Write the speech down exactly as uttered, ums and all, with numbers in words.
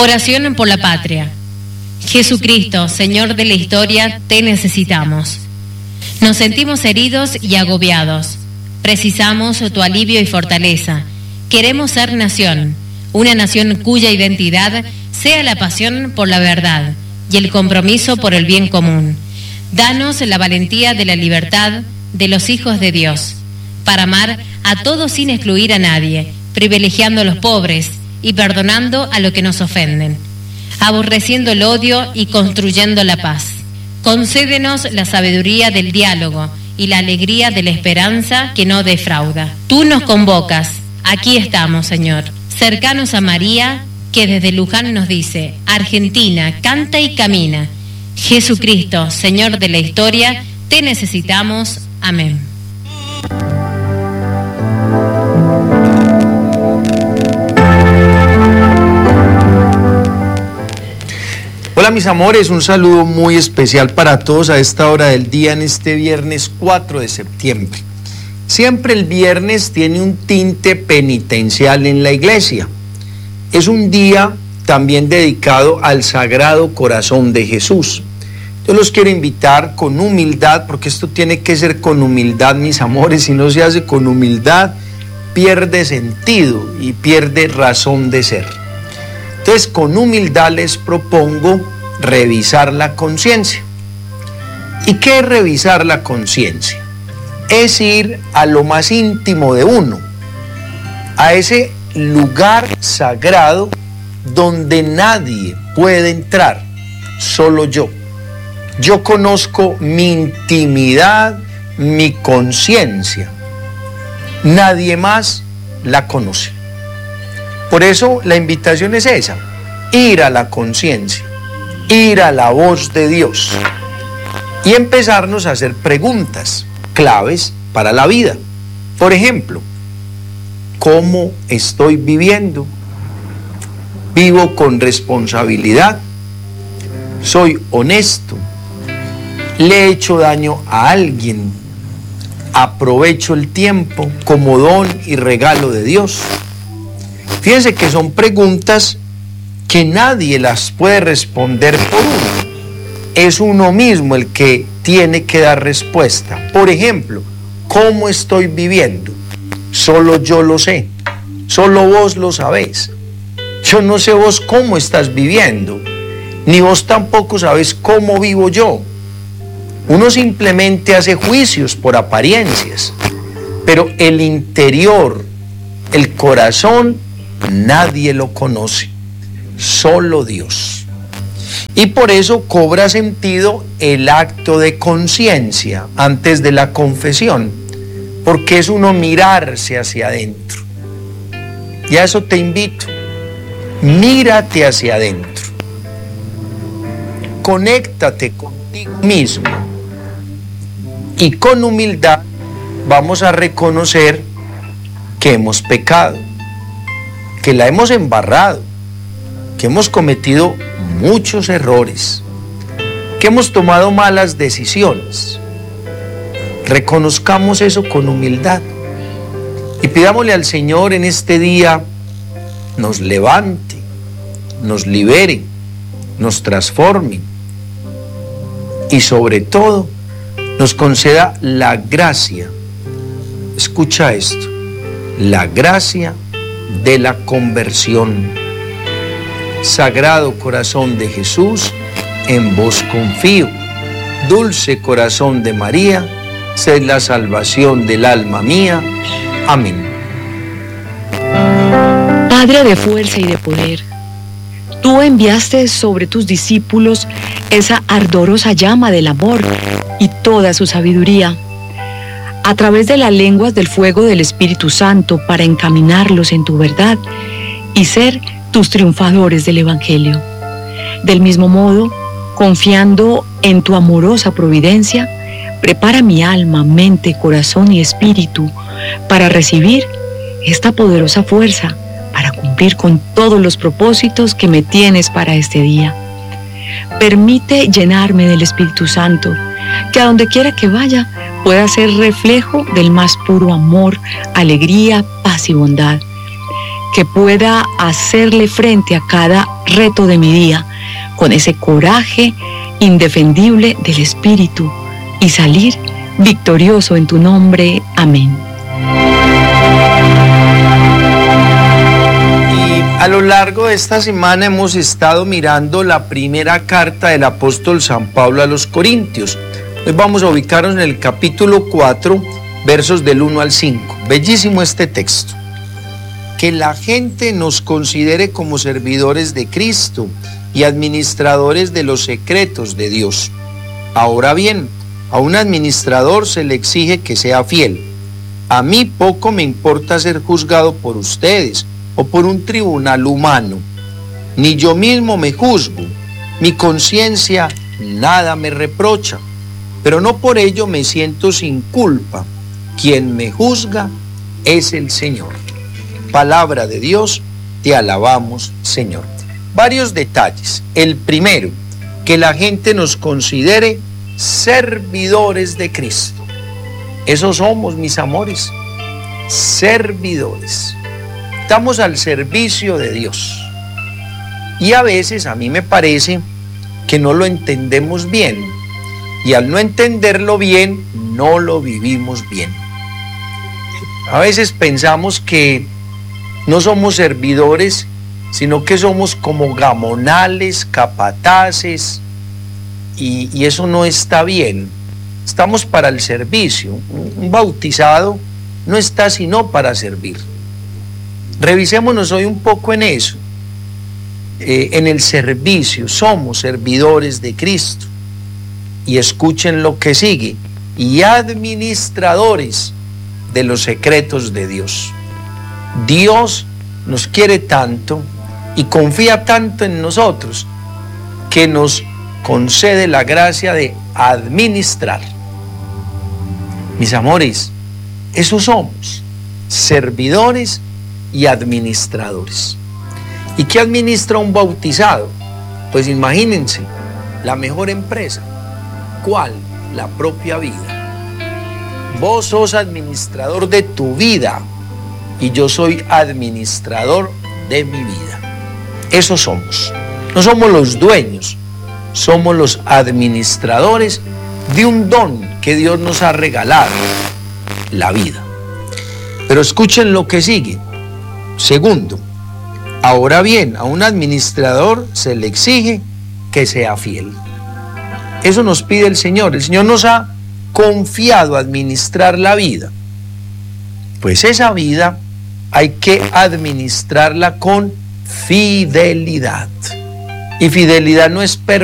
Oración por la patria. Jesucristo, Señor de la historia, te necesitamos. Nos sentimos heridos y agobiados. Precisamos tu alivio y fortaleza. Queremos ser nación, una nación cuya identidad sea la pasión por la verdad y el compromiso por el bien común. Danos la valentía de la libertad de los hijos de Dios, para amar a todos sin excluir a nadie, privilegiando a los pobres y perdonando a los que nos ofenden, aborreciendo el odio y construyendo la paz. Concédenos la sabiduría del diálogo y la alegría de la esperanza que no defrauda. Tú nos convocas, aquí estamos, Señor, cercanos a María, que desde Luján nos dice: Argentina, canta y camina. Jesucristo, Señor de la historia, te necesitamos. Amén. Hola mis amores, un saludo muy especial para todos a esta hora del día en este viernes cuatro de septiembre. Siempre el viernes tiene un tinte penitencial en la iglesia. Es un día también dedicado al Sagrado Corazón de Jesús. Yo los quiero invitar con humildad, porque esto tiene que ser con humildad, mis amores. Si no se hace con humildad, pierde sentido y pierde razón de ser. Entonces, con humildad les propongo revisar la conciencia. ¿Y qué es revisar la conciencia? Es ir a lo más íntimo de uno, a ese lugar sagrado donde nadie puede entrar, solo yo. Yo conozco mi intimidad, mi conciencia. Nadie más la conoce. Por eso la invitación es esa: ir a la conciencia, ir a la voz de Dios y empezarnos a hacer preguntas claves para la vida. Por ejemplo, ¿cómo estoy viviendo? ¿Vivo con responsabilidad? ¿Soy honesto? ¿Le he hecho daño a alguien? ¿Aprovecho el tiempo como don y regalo de Dios? Fíjense que son preguntas que nadie las puede responder por uno. Es uno mismo el que tiene que dar respuesta. Por ejemplo, ¿cómo estoy viviendo? Solo yo lo sé. Solo vos lo sabés. Yo no sé vos cómo estás viviendo, ni vos tampoco sabés cómo vivo yo. Uno simplemente hace juicios por apariencias, pero el interior, el corazón, nadie lo conoce, solo Dios. Y por eso cobra sentido el acto de conciencia antes de la confesión, porque es uno mirarse hacia adentro. Y a eso te invito: mírate hacia adentro, conéctate contigo mismo y con humildad vamos a reconocer que hemos pecado, que la hemos embarrado, que hemos cometido muchos errores, que hemos tomado malas decisiones. Reconozcamos eso con humildad y pidámosle al Señor en este día nos levante, nos libere, nos transforme y sobre todo nos conceda la gracia. Escucha esto: la gracia de la conversión. Sagrado Corazón de Jesús, en vos confío. Dulce Corazón de María, sed la salvación del alma mía. Amén. Padre de fuerza y de poder, tú enviaste sobre tus discípulos esa ardorosa llama del amor y toda su sabiduría, a través de las lenguas del fuego del Espíritu Santo, para encaminarlos en tu verdad y ser tus triunfadores del Evangelio. Del mismo modo, confiando en tu amorosa providencia, prepara mi alma, mente, corazón y espíritu para recibir esta poderosa fuerza para cumplir con todos los propósitos que me tienes para este día. Permite llenarme del Espíritu Santo, que a donde quiera que vaya pueda ser reflejo del más puro amor, alegría, paz y bondad. que pueda hacerle frente a cada reto de mi día con ese coraje indefendible del Espíritu y salir victorioso en tu nombre. Amén. Y a lo largo de esta semana hemos estado mirando la primera carta del apóstol San Pablo a los Corintios. Hoy vamos a ubicarnos en el capítulo cuatro, versos del uno al cinco. Bellísimo este texto. Que la gente nos considere como servidores de Cristo y administradores de los secretos de Dios. Ahora bien, a un administrador se le exige que sea fiel. A mí poco me importa ser juzgado por ustedes o por un tribunal humano. Ni yo mismo me juzgo. Mi conciencia nada me reprocha, pero no por ello me siento sin culpa. Quien me juzga es el Señor. Palabra de Dios, te alabamos, Señor. Varios detalles. El primero, que la gente nos considere servidores de Cristo. Eso somos, mis amores, servidores. Estamos al servicio de Dios. Y a veces a mí me parece que no lo entendemos bien. Y al no entenderlo bien, no lo vivimos bien. A veces pensamos que no somos servidores, sino que somos como gamonales, capataces, y, y eso no está bien. Estamos para el servicio. Un bautizado no está sino para servir. Revisémonos hoy un poco en eso, eh, en el servicio. Somos servidores de Cristo. Y escuchen lo que sigue: y administradores de los secretos de Dios. Dios nos quiere tanto y confía tanto en nosotros que nos concede la gracia de administrar. Mis amores, eso somos, servidores y administradores. ¿Y qué administra un bautizado? Pues imagínense, la mejor empresa. ¿Cuál? La propia vida. Vos sos administrador de tu vida y yo soy administrador de mi vida. Eso somos. No somos los dueños, somos los administradores de un don que Dios nos ha regalado, la vida. Pero escuchen lo que sigue. Segundo, ahora bien, a un administrador se le exige que sea fiel. Eso nos pide el Señor. El Señor nos ha confiado administrar la vida. Pues esa vida hay que administrarla con fidelidad. Y fidelidad no es perfecta.